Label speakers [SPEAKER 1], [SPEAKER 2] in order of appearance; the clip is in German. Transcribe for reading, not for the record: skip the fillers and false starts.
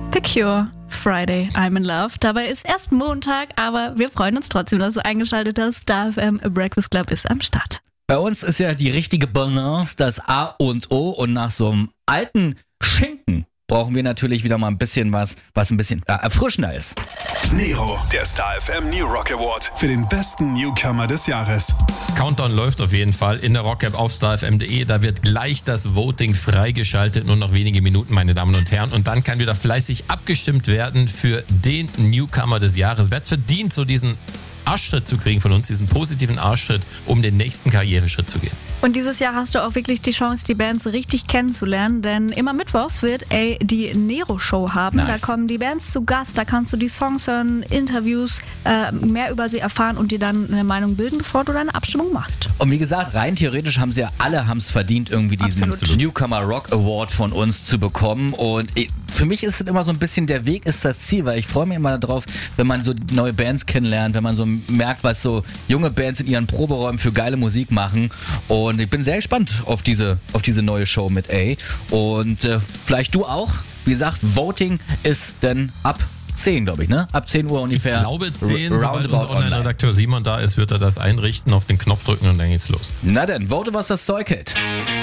[SPEAKER 1] The Cure, Friday, I'm in Love. Dabei ist erst Montag, aber wir freuen uns trotzdem, dass du eingeschaltet hast. Star FM Breakfast Club ist am Start.
[SPEAKER 2] Bei uns ist ja die richtige Balance das A und O, und nach so einem alten Schinken brauchen wir natürlich wieder mal ein bisschen was ein bisschen erfrischender ist.
[SPEAKER 3] Nero, der Star FM New Rock Award für den besten Newcomer des Jahres.
[SPEAKER 4] Countdown läuft auf jeden Fall in der Rock-App auf starfm.de. Da wird gleich das Voting freigeschaltet. Nur noch wenige Minuten, meine Damen und Herren. Und dann kann wieder fleißig abgestimmt werden für den Newcomer des Jahres. Wer es verdient, so diesen Arschtritt zu kriegen von uns, diesen positiven Arschtritt, um den nächsten Karriereschritt zu gehen.
[SPEAKER 1] Und dieses Jahr hast du auch wirklich die Chance, die Bands richtig kennenzulernen, denn immer mittwochs wird die Nero-Show haben.
[SPEAKER 2] Nice.
[SPEAKER 1] Da kommen die Bands zu Gast, da kannst du die Songs hören, Interviews, mehr über sie erfahren und dir dann eine Meinung bilden, bevor du deine Abstimmung machst.
[SPEAKER 2] Und wie gesagt, rein theoretisch haben sie ja alle verdient, irgendwie diesen
[SPEAKER 1] Absolut.
[SPEAKER 2] Newcomer Rock Award von uns zu bekommen. Und für mich ist es immer so ein bisschen, der Weg ist das Ziel, weil ich freue mich immer darauf, wenn man so neue Bands kennenlernt, wenn man so merkt, was so junge Bands in ihren Proberäumen für geile Musik machen. Und ich bin sehr gespannt auf diese neue Show mit A. Und vielleicht du auch. Wie gesagt, Voting ist dann ab 10, glaube ich, ne? Ab 10 Uhr ungefähr.
[SPEAKER 4] Ich glaube 10, sobald unser Online-Redakteur Simon da ist, wird er das einrichten, auf den Knopf drücken und dann geht's los.
[SPEAKER 2] Na denn, vote, was das Zeug hält.